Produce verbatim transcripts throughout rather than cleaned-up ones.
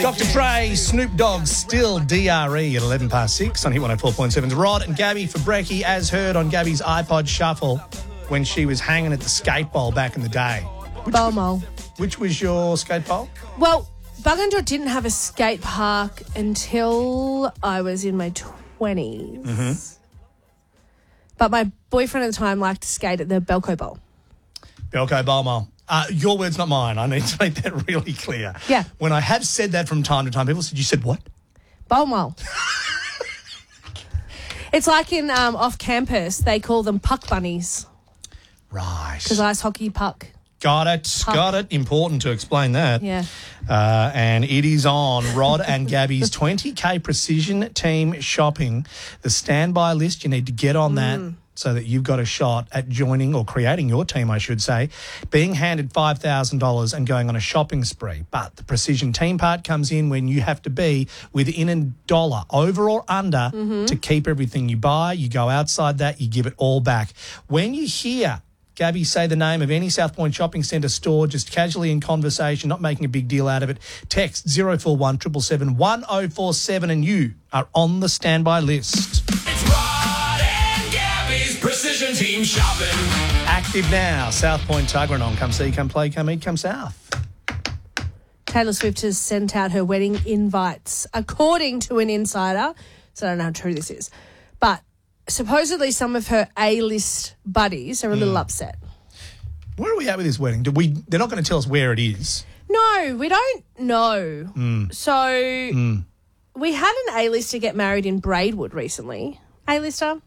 Doctor Dre, Snoop Dogg, still D R E at eleven past six on Hit one oh four point seven. Rod and Gabby for brekkie, as heard on Gabby's iPod Shuffle when she was hanging at the skate bowl back in the day. Which, Balmoral. Which was your skate bowl? Well, Bungendore didn't have a skate park until I was in my twenties. Mm-hmm. But my boyfriend at the time liked to skate at the Belco Bowl. Belco Balmoral. Uh, your words, not mine. I need to make that really clear. Yeah. When I have said that from time to time, people said, you said what? Balmoral. It's like in um, off campus, they call them puck bunnies. Right. Because ice hockey puck. Got it. Puck. Got it. Important to explain that. Yeah. Uh, and it is on Rod and Gabby's twenty K Precision Team Shopping. The standby list, you need to get on that. Mm. So that you've got a shot at joining or creating your team, I should say, being handed five thousand dollars and going on a shopping spree. But the precision team part comes in when you have to be within a dollar, over or under, Mm-hmm. to keep everything you buy. You go outside that, you give it all back. When you hear Gabby say the name of any South Point Shopping Centre store, just casually in conversation, not making a big deal out of it, text zero four one seven seven seven one zero four seven and you are on the standby list. Precision Team Shopping. Active now. South Point Tuggeranong. Come see, come play, come eat, come south. Taylor Swift has sent out her wedding invites, according to an insider. So I don't know how true this is. But supposedly some of her A-list buddies are a little Mm. upset. Where are we at with this wedding? Do we? They're not going to tell us where it is. No, we don't know. Mm. So Mm. we had an A-lister get married in Braidwood recently. A-lister.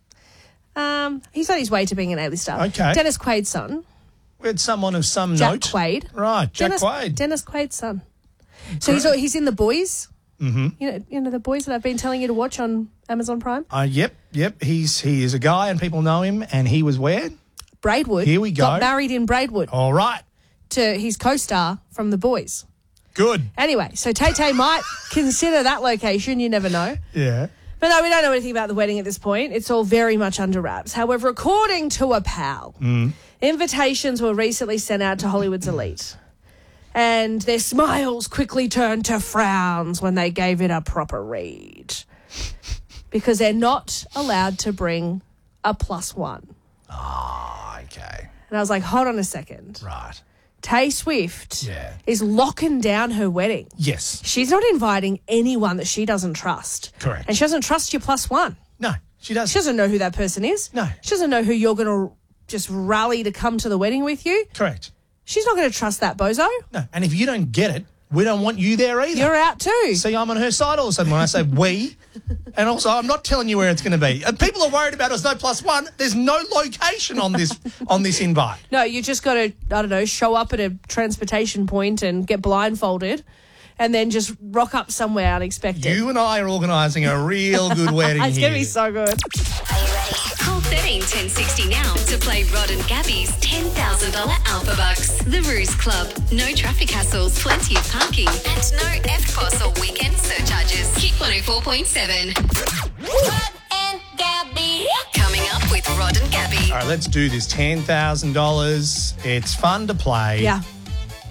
Um, he's on his way to being an A-lister. Okay. Dennis Quaid's son. We had someone of some Jack note. Quaid. Right, Jack Dennis, Quaid. Dennis Quaid's son. So he's he's in The Boys. Mm-hmm. You know, you know The Boys that I've been telling you to watch on Amazon Prime. Uh, yep, yep. He's he is a guy and people know him. And he was where? Braidwood. Here we go. Got married in Braidwood All right. to his co-star from The Boys. Good. Anyway, so Tay-Tay might consider that location. You never know. Yeah. But no, we don't know anything about the wedding at this point. It's all very much under wraps. However, according to a pal, Mm. invitations were recently sent out to Hollywood's elite. And their smiles quickly turned to frowns when they gave it a proper read. Because they're not allowed to bring a plus one. Oh, okay. And I was like, hold on a second. Right. Tay Swift Yeah. is locking down her wedding. Yes. She's not inviting anyone that she doesn't trust. Correct. And she doesn't trust your plus one. No, she doesn't. She doesn't know who that person is. No. She doesn't know who you're going to just rally to come to the wedding with you. Correct. She's not going to trust that bozo. No. And if you don't get it, we don't want you there either. You're out too. See, I'm on her side all of a sudden when I say we. And also, I'm not telling you where it's going to be. And people are worried about us no plus one. There's no location on this on this invite. No, you just got to, I don't know, show up at a transportation point and get blindfolded and then just rock up somewhere unexpected. You and I are organising a real good wedding It's here. going to be so good. Call thirteen ten sixty now to play Rod and Gabby's ten thousand dollars Alpha Bucks. The Ruse Club. No traffic hassles, plenty of parking, and no F P O S or weekend surcharges. Hit one oh four point seven. Rod and Gabby. Coming up with Rod and Gabby. All right, let's do this. ten thousand dollars. It's fun to play. Yeah.